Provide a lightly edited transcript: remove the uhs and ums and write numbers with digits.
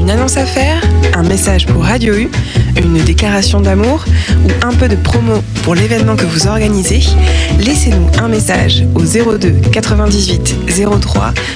Une annonce à faire, un message pour Radio U, une déclaration d'amour ou un peu de promo pour l'événement que vous organisez? Laissez-nous un message au 02 98 03